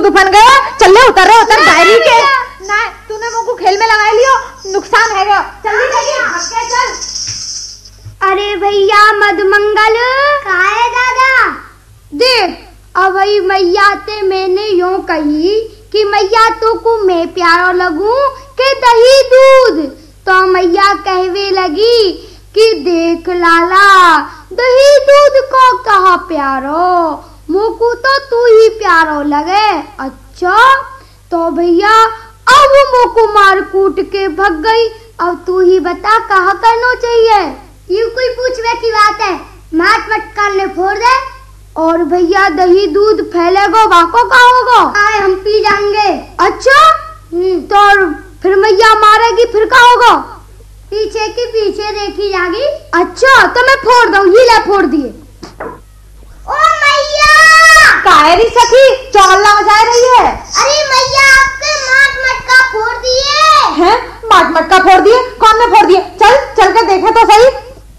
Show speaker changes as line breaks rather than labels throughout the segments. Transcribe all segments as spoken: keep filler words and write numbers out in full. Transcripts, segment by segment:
दूध उफन गया। चल ले उतर रहे उतर डायरी के। ना तूने मुझको खेल में लगा लियो, नुकसान है। जल्दी जल्दी चल।
अरे भैया मधुमंगल कहाँ है दादा? देख अब भाई मैया ते मैंने यूं कही कि मैया तो को मैं प्यारो लगूं के दही दूध, तो मैया कहवे लगी कि देख लाला दही दूध को कहा प्यारो, मोकू तो तू ही प्यारो लगे। अच्छा तो भैया अब मोकू मार कूट के भग गई, अब तू ही बता कहा करना चाहिए। यू कोई पूछने की बात है, माट मटका ने फोड़ दे और भैया दही दूध फैलेगा वाको का होगा। आए हम पी जाएंगे। अच्छा तो फिर मैया मारेगी फिर क्या होगा? पीछे की पीछे देखी जाएगी। अच्छा तो मैं फोड़ दूं, ये ले फोड़ दिए। ओ मैया
कायरी सखी चौला जा रही है।
अरे मैया आपके माट मटका फोड़ दिए
हैं? माट मटका फोड़ दिए? कौन ने फोड़ दिए? चल चल के देखे तो सही।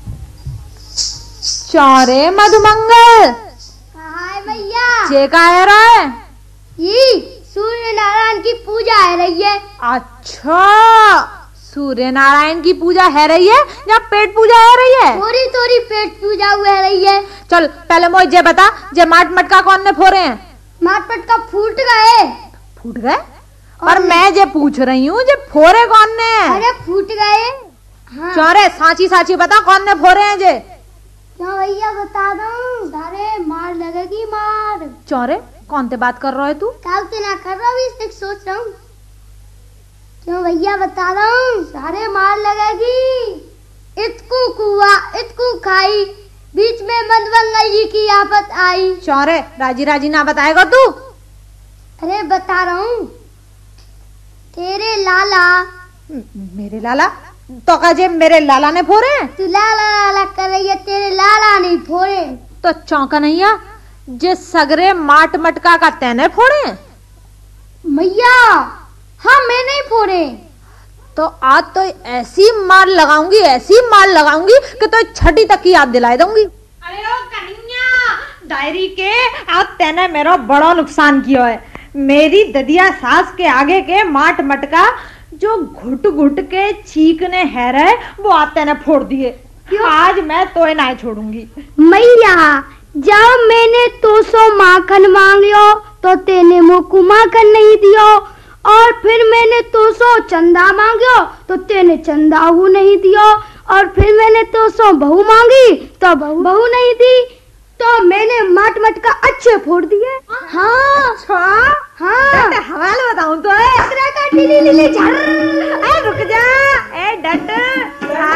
चौरे मधुमंगल
कहाँ है भैया?
जे का है रहा है?
ये सूर्य नारायण की पूजा है रही है।
अच्छा सूर्य नारायण की पूजा है रही है या पेट पूजा है रही है?
थोड़ी थोड़ी पेट पूजा हुआ रही है।
चल पहले मुझे बता जे माट मटका कौन ने फोड़े हैं?
माट मटका फूट गए।
फूट गए? और मैं जे पूछ रही हूँ जे फोड़े कौन ने?
अरे फूट गए। हाँ।
चौरे साची साची बता कौन ने फोड़े हैं जे?
क्यों भैया बता दूं? अरे मार लगेगी मार।
चौरे कौन ते बात कर रहा है तू?
काल ते ना कर रहा हूँ, इसलिए सोच रहा हूँ। क्यों भैया बता दूं? सारे मार लगेगी। इतकू कुआ इतकू खाई, बीच में मधुमंगल जी की आफत आई।
चौरे राजी राजी ना बताएगा तू?
अरे बता रहा हूँ, तेरे लाला।
मेरे लाला? तो काजे मेरे लाला ने फोड़े?
तू लाला लाला कर रही है, तेरे लाला नहीं फोड़े।
तो चौंका नहीं है जे सगरे माट मटका का तेने फोड़े?
मैया हाँ मैं नहीं फोड़े।
तो आज तो ऐसी मार लगाऊंगी ऐसी मार लगाऊंगी कि तो छठी तक की याद दिलाई दूंगी। अरे ओ कन्हैया डायरी के आज तेने मेरा बड़ा नुकसान किया है। मेरी ददिया सास के आगे के माट मटका जो घुट घुट के चीखने है रहे वो आज तेने फोड़ दिए। आज मैं तो नहीं छोड़ूंगी।
मैया जब मैंने तो सो माखन मांगियो तो तेने मोकू माखन नहीं दियो, और फिर मैंने तो सो चंदा मांगियो तो तेने चंदा हु नहीं दियो, और फिर मैंने तो सो बहू मांगी तो बहू बहू नहीं दी, तो मैंने माट मटका अच्छे फोड़ दिए। हाँ
अच्छा
हाँ
हवाले बताऊं तो ए रुक जा ए डट